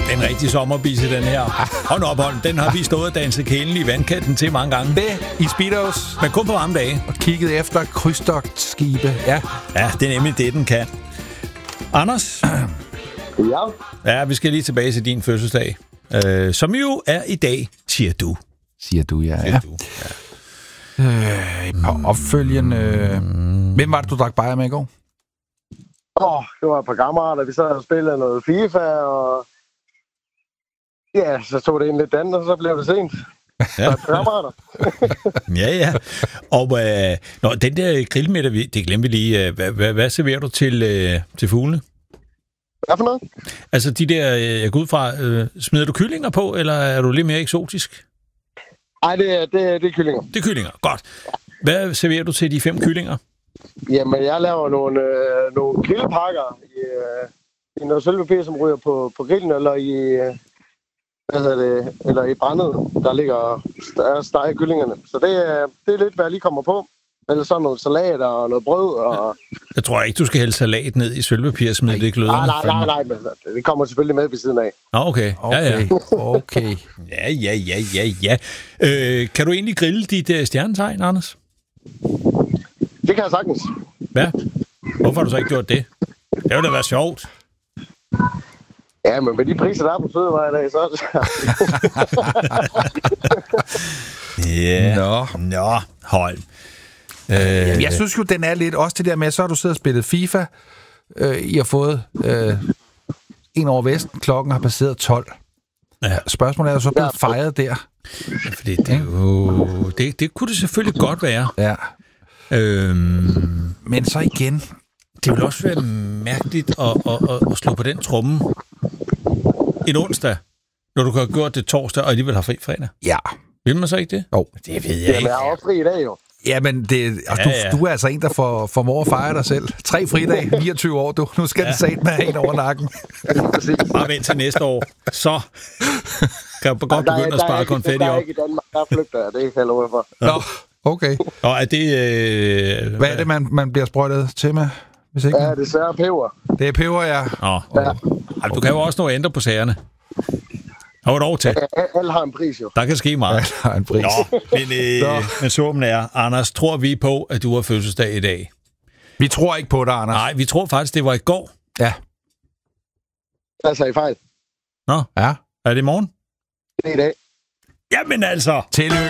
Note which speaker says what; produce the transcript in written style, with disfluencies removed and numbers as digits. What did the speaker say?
Speaker 1: Den rigtige sommerbise, den her. Hold nu op, Holm. Den har vi stået og danset kælen i vandkanten til mange gange.
Speaker 2: Det i Speedos.
Speaker 1: Men kun på varme dage.
Speaker 2: Og kigget efter krydstogtskibe. Ja.
Speaker 1: Ja, det er nemlig det, den kan. Anders?
Speaker 3: Ja.
Speaker 1: Ja, vi skal lige tilbage til din fødselsdag. Som jo er i dag, siger du.
Speaker 2: Siger du, ja.
Speaker 1: Siger du.
Speaker 2: Et par opfølgende... Hvem var det, du drak bajer med i går?
Speaker 3: Det var et par kammerater, vi sad og spillede noget FIFA, og ja, så tog det en lidt andet, og så blev det sent.
Speaker 1: Ja.
Speaker 3: Så et par kammerater.
Speaker 1: Ja. Og den der grillmiddag, det glemte vi lige. Hvad serverer du til fuglene?
Speaker 3: Hvad for noget?
Speaker 1: Altså de der, jeg går ud fra, smider du kyllinger på, eller er du lidt mere eksotisk?
Speaker 3: Nej, det er kyllinger.
Speaker 1: Det er kyllinger, godt. Hvad serverer du til de 5 kyllinger?
Speaker 3: Jamen, jeg laver nogle grillpakker i noget sølvpapir, som ryger på grillen, eller eller i brændet, der ligger stege kyllingerne. Så det er lidt, hvad jeg lige kommer på. Eller så noget salat og noget brød. Og...
Speaker 1: Jeg tror ikke, du skal hælde salat ned i sølvpapir og smide det i gløderne.
Speaker 3: Nej, men det kommer selvfølgelig med ved siden af.
Speaker 1: Okay. Ja.
Speaker 2: Okay.
Speaker 1: Ja. Kan du egentlig grille dit stjernetegn, Anders?
Speaker 3: Det kan jeg sagtens.
Speaker 1: Hvad? Hvorfor har du så ikke gjort det? Det ville da være sjovt.
Speaker 3: Ja, men med de priser, der er på fødevarer i dag, så er det...
Speaker 1: Ja. Nå, hold.
Speaker 2: Jeg synes jo, den er lidt også det der med, så har du siddet og spillet FIFA. I har fået en over Vesten. Klokken har passeret 12.
Speaker 1: Ja.
Speaker 2: Spørgsmålet er jo så blevet fejret der.
Speaker 1: Ja, fordi det kunne det selvfølgelig godt være.
Speaker 2: Ja. Men så igen...
Speaker 1: Det vil også være mærkeligt at slå på den tromme en onsdag, når du kan have gjort det torsdag, og alligevel har fri fredag.
Speaker 2: Ja.
Speaker 1: Vil man så ikke det?
Speaker 2: Jo.
Speaker 1: Det ved jeg
Speaker 3: Jamen,
Speaker 1: ikke.
Speaker 3: jeg er også fri i dag, jo.
Speaker 2: Jamen, du er altså en, der formår at fejre dig selv. 3 fridage, 29 år, nu skal det sat med en over nakken.
Speaker 1: Bare vent til næste år. Så kan du godt begynde at spare konfetti op.
Speaker 3: Der er ikke i Danmark, der flygter jeg. Det kan jeg love for.
Speaker 2: Nå, okay.
Speaker 1: Og er det...
Speaker 2: Hvad er det, man bliver sprøjtet til med? Hvis ikke
Speaker 3: Ja, det er peber.
Speaker 2: Det er peber, ja.
Speaker 1: Ja. Du kan jo også nå at ændre på sagerne. Har du lov til?
Speaker 3: Alle har en pris, jo.
Speaker 1: Der kan ske meget.
Speaker 2: Der er en pris.
Speaker 1: Men summen er, Anders, tror vi på, at du har fødselsdag i dag?
Speaker 2: Vi tror ikke på dig, Anders.
Speaker 1: Nej, vi tror faktisk, det var i går.
Speaker 2: Ja.
Speaker 3: Altså i fejl.
Speaker 1: Nå,
Speaker 2: ja.
Speaker 1: Er det i morgen?
Speaker 3: Det er i dag.
Speaker 1: Jamen altså!
Speaker 2: Tillykke.